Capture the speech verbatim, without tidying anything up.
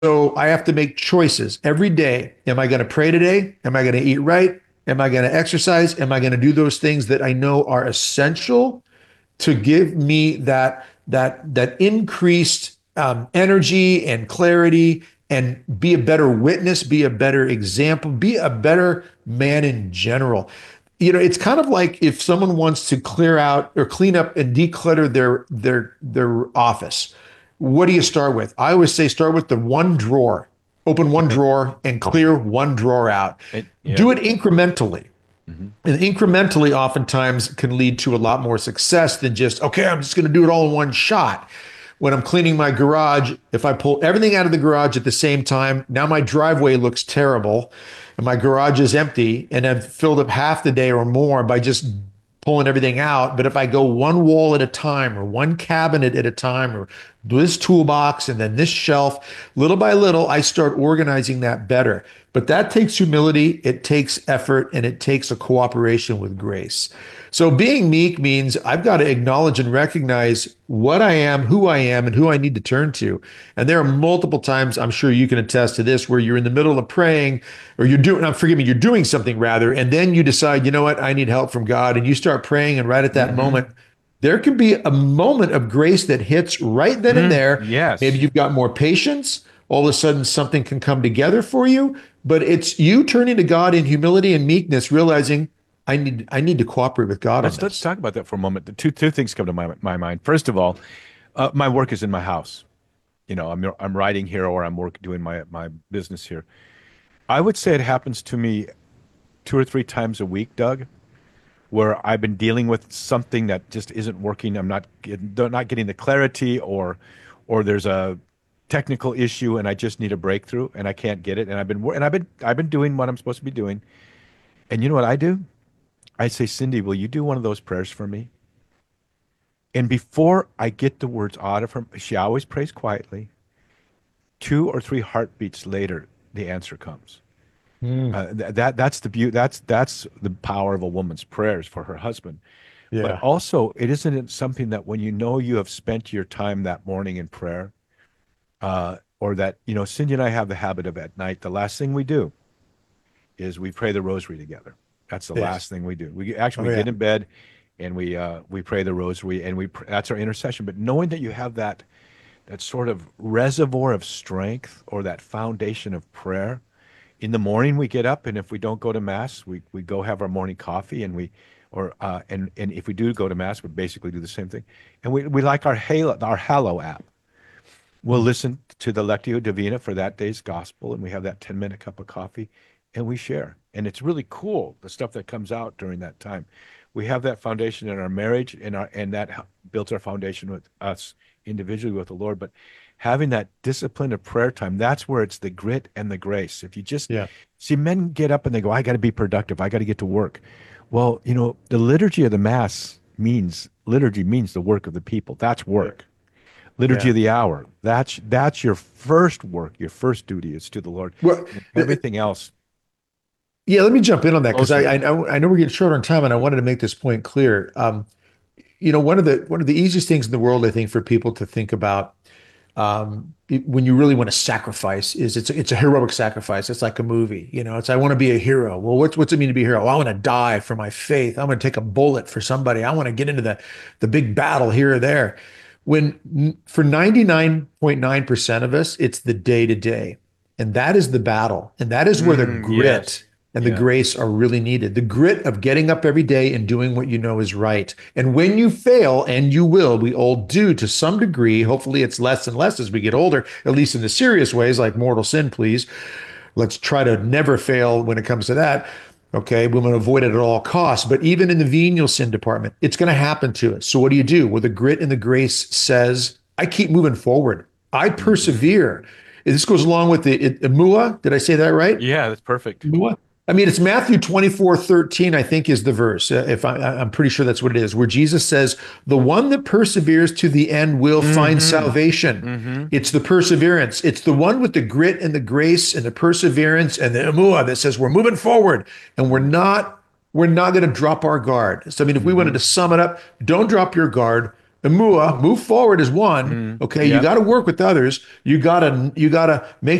So I have to make choices every day. Am I going to pray today? Am I going to eat right? Am I going to exercise? Am I going to do those things that I know are essential to give me that that that increased um, energy and clarity, and be a better witness, be a better example, be a better man in general. You know, it's kind of like if someone wants to clear out or clean up and declutter their their their office. What do you start with? I always say start with the one drawer. Open one Okay. drawer and clear one drawer out. It, yeah. Do it incrementally. Hmm. And incrementally oftentimes can lead to a lot more success than just, okay, I'm just going to do it all in one shot. When I'm cleaning my garage, if I pull everything out of the garage at the same time, now my driveway looks terrible and my garage is empty, and I've filled up half the day or more by just pulling everything out. But if I go one wall at a time or one cabinet at a time or this toolbox and then this shelf, little by little, I start organizing that better. But that takes humility, it takes effort, and it takes a cooperation with grace. So being meek means I've got to acknowledge and recognize what I am, who I am, and who I need to turn to. And there are multiple times, I'm sure you can attest to this, where you're in the middle of praying, or you're doing, I'm forgive me, you're doing something rather, and then you decide, you know what, I need help from God, and you start praying, and right at that Hmm. moment, there can be a moment of grace that hits right then and Mm, there. Maybe yes. you've got more patience. All of a sudden, something can come together for you. But it's you turning to God in humility and meekness, realizing I need I need to cooperate with God on Let's let's this. talk about that for a moment. The two two things come to my my mind. First of all, uh, my work is in my house. You know, I'm I'm writing here or I'm work doing my my business here. I would say it happens to me two or three times a week, Doug, where I've been dealing with something that just isn't working. I'm not getting, not getting the clarity, or or there's a technical issue and I just need a breakthrough and I can't get it. And I've been and I've been I've been doing what I'm supposed to be doing. And you know what I do? I say, Cindy, will you do one of those prayers for me? And before I get the words out of her, she always prays quietly. Two or three heartbeats later, the answer comes. Mm, Uh, th- that that's the beauty. That's that's the power of a woman's prayers for her husband. But yeah. also, it isn't it something that when you know you have spent your time that morning in prayer, uh, or that you know, Cindy and I have the habit of at night. The last thing we do is we pray the rosary together. That's the Yes. last thing we do. We actually Oh we yeah. get in bed and we uh, we pray the rosary and we pr- that's our intercession. But knowing that you have that that sort of reservoir of strength or that foundation of prayer. In the morning we get up and if we don't go to mass, we, we go have our morning coffee and we or uh, and and if we do go to mass, we basically do the same thing. And we, we like our Halo our Hallow app. We'll Mm. listen to the Lectio Divina for that day's gospel, and we have that ten minute cup of coffee and we share. And it's really cool, the stuff that comes out during that time. We have that foundation in our marriage and our and that h- built our foundation with us individually with the Lord. But having that discipline of prayer time, that's where it's the grit and the grace. If you just Yeah. see men get up and they go, I got to be productive, I got to get to work. Well, you know, the liturgy of the Mass means liturgy means the work of the people. That's Yeah. work. Liturgy Yeah. of the hour. That's that's your first work. Your first duty is to the Lord. Well, And uh, everything else yeah. Let me jump in on that because flows I, from I that. know I know we're getting short on time, and I wanted to make this point clear. Um, you know, one of the one of the easiest things in the world, I think, for people to think about um, it- when you really want to sacrifice is it's a, it's a heroic sacrifice. It's like a movie, you know. It's I want to be a hero. Well, what's what's it mean to be a hero? Well, I want to die for my faith. I'm going to take a bullet for somebody. I want to get into the the big battle here or there. When n- for ninety-nine point nine percent of us, it's the day to day, and that is the battle, and that is where the Mm, yes. grit and the Yeah. grace are really needed. The grit of getting up every day and doing what you know is right. And when you fail, and you will, we all do to some degree, hopefully it's less and less as we get older, at least in the serious ways like mortal sin, please. Let's try to never fail when it comes to that. Okay, we want to avoid it at all costs. But even in the venial sin department, it's going to happen to us. So what do you do? Well, the grit and the grace says, I keep moving forward. I Hmm. persevere. This goes along with the it, Mua. Did I say that right? Yeah, that's perfect. What? I mean, it's Matthew twenty-four thirteen, I think, is the verse. Uh, if I, I'm pretty sure that's what it is, where Jesus says, the one that perseveres to the end will find Hmm. salvation. Hmm. It's the perseverance. It's the one with the grit and the grace and the perseverance and the emua that says we're moving forward and we're not we're not going to drop our guard. So I mean, if we wanted to Hmm. sum it up, don't drop your guard. Emua, move forward is one. Okay, you Yeah. got to work with others. You got to you got to make